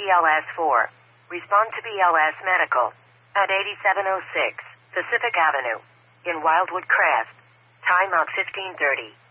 BLS 4. Respond to BLS Medical. At 8706 Pacific Avenue. In Wildwood Crest. Time out 15:30.